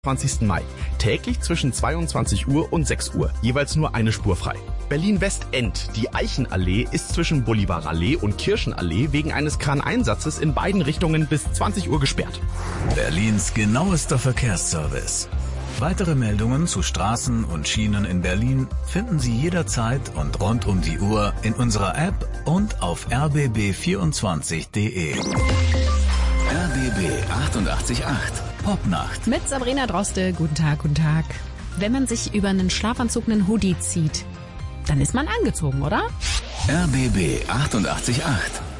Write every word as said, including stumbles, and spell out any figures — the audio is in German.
zwanzigsten Mai. Täglich zwischen zweiundzwanzig Uhr und sechs Uhr. Jeweils nur eine Spur frei. Berlin-Westend. Die Eichenallee ist zwischen Bolivarallee und Kirchenallee wegen eines Kraneinsatzes in beiden Richtungen bis zwanzig Uhr gesperrt. Berlins genauester Verkehrsservice. Weitere Meldungen zu Straßen und Schienen in Berlin finden Sie jederzeit und rund um die Uhr in unserer App und auf r b b vierundzwanzig punkt d e. R B B achtundachtzig Komma acht Popnacht. Mit Sabrina Droste. Guten Tag, guten Tag. Wenn man sich über einen Schlafanzug einen Hoodie zieht, dann ist man angezogen, oder? R B B achtundachtzig Komma acht